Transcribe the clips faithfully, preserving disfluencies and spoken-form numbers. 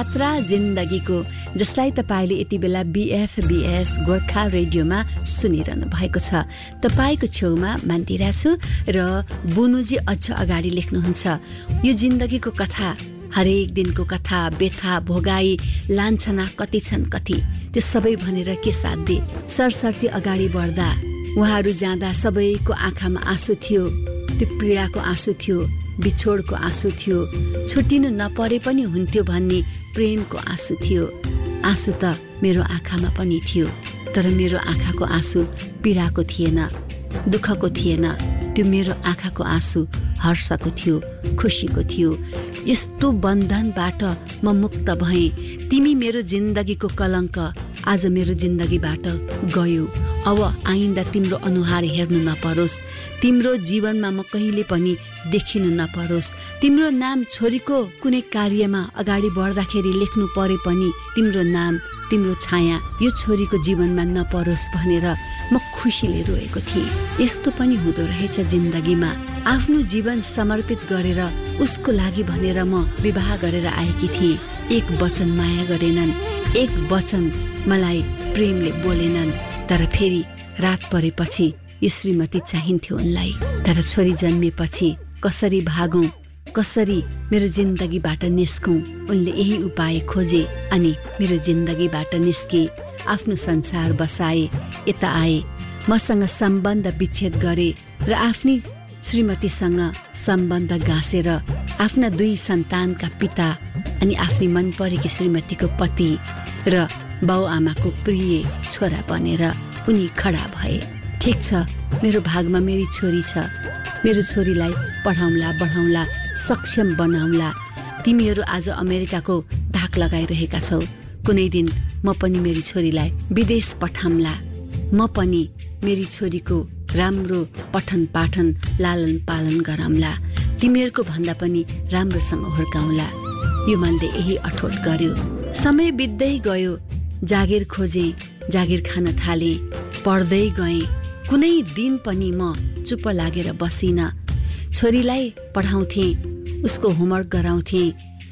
यात्रा जिन्दगीको, जसलाई तपाईँले यति बेला बीएफबीएस गोर्खा रेडियोमा सुनिरहनु भएको छ। तपाईँको छेउमा मन्दिरा छु र बुनुजी अझ अगाडि लेख्नुहुन्छ। यो जिन्दगीको कथा, हरेक दिनको कथा, व्यथा, भोगाई, लान्छना कति छन् कति, त्यो सबै भनेर के साध्य। सरसर्ती अगाडि बढ्दा उहाँहरू जाँदा सबैको आँखामा आँसु थियो। त्यो पीडाको आँसु थियो, बिछोडको आँसु थियो, छुट्टिनु नपरे पनि हुन्थ्यो भन्ने प्रेमको आँसु थियो। आँसु त मेरो आँखामा पनि थियो, तर मेरो आँखाको आँसु पीडाको थिएन, दुःखको थिएन। त्यो मेरो आँखाको आँसु हर्षको थियो, खुसीको थियो। यस्तो बन्धनबाट म मुक्त भएँ। तिमी मेरो जिन्दगीको कलङ्क आज मेरो जिन्दगीबाट गयो। अब आइन्दा तिम्रो अनुहार हेर्नु नपरोस्, तिम्रो जीवनमा म कहिले पनि देखिनु नपरोस्। तिम्रो नाम छोरीको कुनै कार्यमा अगाडि बढ्दाखेरि लेख्नु परे पनि तिम्रो नाम, तिम्रो छाया यो छोरीको जीवनमा नपरोस् भनेर म खुसीले रोएको थिएँ। यस्तो पनि हुँदो रहेछ जिन्दगीमा। आफ्नो जीवन समर्पित गरेर उसको लागि भनेर म विवाह गरेर आएकी थिएँ। एक वचन माया गरेनन्, एक वचन मलाई प्रेमले बोलेनन्। तर फेरि रात परेपछि यो श्रीमती चाहिन्थ्यो उनलाई। तर छोरी जन्मेपछि कसरी भागौं, कसरी मेरो जिन्दगीबाट निस्कौं, उनले यही उपाय खोजे अनि मेरो जिन्दगीबाट निस्के। आफ्नो संसार बसाए, यता आए, मसँग सम्बन्ध विच्छेद गरे र आफ्नी श्रीमतीसँग सम्बन्ध गाँसेर आफ्ना दुई सन्तानका पिता अनि आफ्नी मन परेकी श्रीमतीको पति र बाउआमाको प्रिय छोरा बनेर उनी खडा भए। ठिक छ, मेरो भागमा मेरी छोरी छ। मेरो छोरीलाई पढाउँला, बढाउँला, सक्षम बनाउँला। तिमीहरू आज अमेरिकाको धाक लगाइरहेका छौ। कुनै दिन म पनि मेरी छोरीलाई विदेश पठाउँला। म पनि मेरी छोरीको राम्रो पठन पाठन लालन पालन गराउँला। तिमीहरूको भन्दा पनि राम्रोसँग हुर्काउँला। यो मनले यही अठोट गर्यो। समय बित्दै गयो। जागिर खोजे, जागिर खान थाले, पढ्दै गएँ। कुनै दिन पनि म चुप लागेर बसिन। छोरीलाई पढाउँथे, उसको होमवर्क गराउँथे,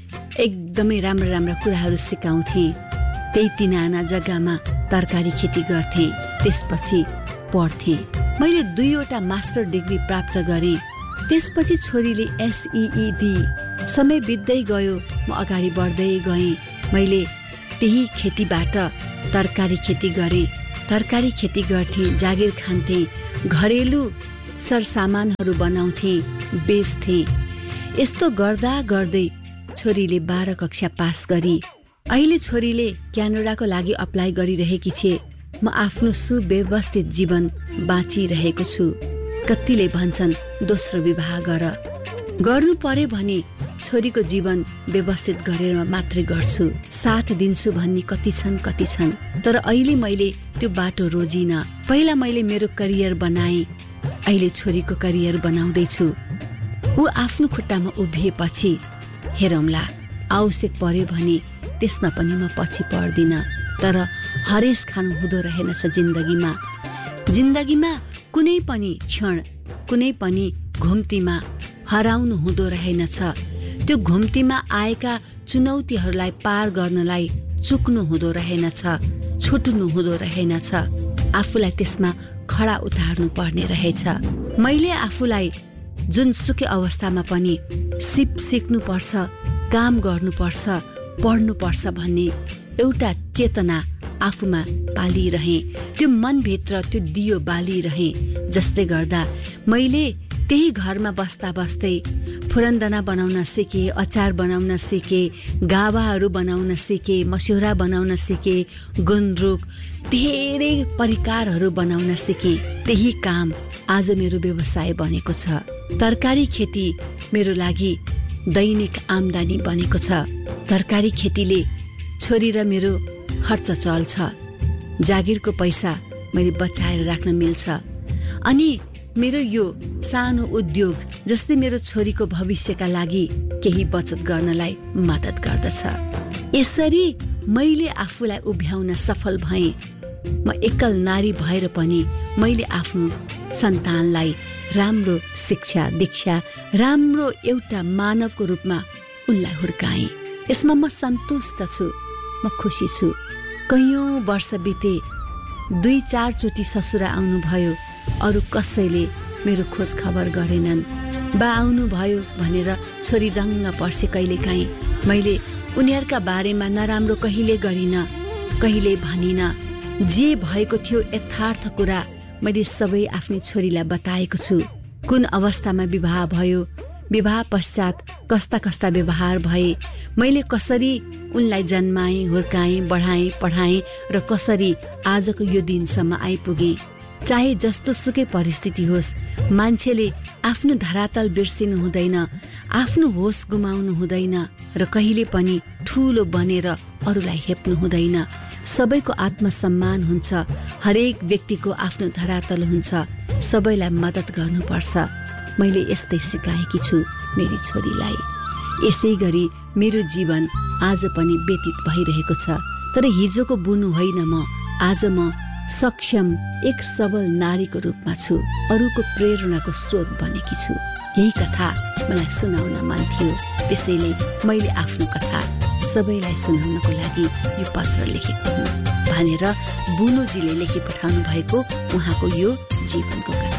एकदमै राम्रा राम्रा कुराहरू सिकाउँथे। त्यही तिनाना जग्गामा तरकारी खेती गर्थे, त्यसपछि पढ्थे। मैले दुईवटा मास्टर डिग्री प्राप्त गरेँ। त्यसपछि छोरीले एसईई दिए। समय बित्दै गयो, म अगाडि बढ्दै गएँ। मैले त्यही खेतीबाट तरकारी खेती गरेँ। तरकारी खेती गर्थे, जागिर खान्थे, घरेलु सरसामानहरू बनाउँथे, बेच्थे। यस्तो गर्दा गर्दै छोरीले बाह्र कक्षा पास गरी। अहिले छोरीले क्यानाडाको लागि अप्लाई गरिरहेकी छे। म आफ्नो सुव्यवस्थित जीवन बाँचिरहेको छु। कतिले भन्छन् दोस्रो विवाह गर। गर्नु पर्यो भने छोरीको जीवन व्यवस्थित गरेर मात्रै गर्छु। साथ दिन्छु भन्ने कति छन् कति छन्, तर अहिले मैले त्यो बाटो रोजिन। पहिला मैले मेरो करियर बनाएँ, अहिले छोरीको करियर बनाउँदैछु। ऊ आफ्नो खुट्टामा उभिएपछि हेरौँला, आवश्यक पर्यो भने त्यसमा पनि म पछि पर्दिन। तर हरेस खानु हुँदो रहेनछ जिन्दगीमा। जिन्दगीमा कुनै पनि क्षण, कुनै पनि घुम्तीमा हराउनु हुँदो रहेनछ। त्यो घुम्तीमा आएका चुनौतीहरूलाई पार गर्नलाई चुक्नु हुँदो रहेनछ, छुट्नु हुँदो रहेनछ। आफूलाई त्यसमा खडा उतार्नु पर्ने रहेछ। मैले आफूलाई जुनसुकै अवस्थामा पनि सिप सिक्नुपर्छ, काम गर्नुपर्छ, पढ्नुपर्छ भन्ने एउटा चेतना आफूमा पालिरहे। त्यो मनभित्र त्यो दियो बालिरहे, जसले गर्दा मैले त्यही घरमा बस्दा बस्दै फुरन्दना बनाउन सिके, अचार बनाउन सिके, गावाहरू बनाउन सिके, मस्यौरा बनाउन सिके, गुन्द्रुक, धेरै परिकारहरू बनाउन सिके। त्यही काम आज मेरो व्यवसाय बनेको छ। तरकारी खेती मेरो लागि दैनिक आम्दानी बनेको छ। तरकारी खेतीले छोरी र मेरो खर्च चल्छ। जागिरको पैसा मैले बचाएर राख्न मिल्छ। अनि मेरो यो सानो उद्योग जस्तै मेरो छोरीको भविष्यका लागि केही बचत गर्नलाई मद्दत गर्दछ। यसरी मैले आफूलाई उभ्याउन सफल भएँ। म एकल नारी भएर पनि मैले आफ्नो सन्तानलाई राम्रो शिक्षा दीक्षा, राम्रो एउटा मानवको रूपमा उनलाई हुर्काएँ। यसमा म सन्तुष्ट छु, म खुसी छु। कैयौँ वर्ष बिते, दुई चारचोटि ससुरा आउनुभयो, अरू कसैले मेरो खोज खबर गरेनन्। बा आउनुभयो भनेर छोरी दङ्ग पर्से कहिलेकाहीँ। मैले उनीहरूका बारेमा नराम्रो कहिले गरिनँ, कहिले भनिनँ। जे भएको थियो यथार्थ कुरा मैले सबै आफ्नी छोरीलाई बताएको छु। कुन अवस्थामा विवाह भयो, विवाह पश्चात कस्ता कस्ता व्यवहार भए, मैले कसरी उनलाई जन्माएँ, हुर्काएँ, बढाएँ, पढाएँ र कसरी आजको यो दिनसम्म आइपुगेँ। चाहे जस्तो सुकै परिस्थिति होस्, मान्छेले आफ्नो धरातल बिर्सिनु हुँदैन, आफ्नो होस गुमाउनु हुँदैन र कहिले पनि ठुलो बनेर अरूलाई हेप्नु हुँदैन। सबैको आत्मसम्मान हुन्छ, हरेक व्यक्तिको आफ्नो धरातल हुन्छ, सबैलाई मद्दत गर्नुपर्छ। मैले यस्तै सिकाएकी छु मेरी छोरीलाई। यसै गरी मेरो जीवन आज पनि व्यतीत भइरहेको छ। तर हिजोको बुनु होइन म, आज म सक्षम एक सबल नारीको रूपमा छु, अरूको प्रेरणाको स्रोत बनेकी छु। यही कथा मलाई सुनाउन मन थियो, त्यसैले मैले आफ्नो कथा सबैलाई सुनाउनको लागि यो पत्र लेखेको हुँ भनेर बुनुजीले लेखी पठाउनु भएको उहाँको यो जीवनको कथा।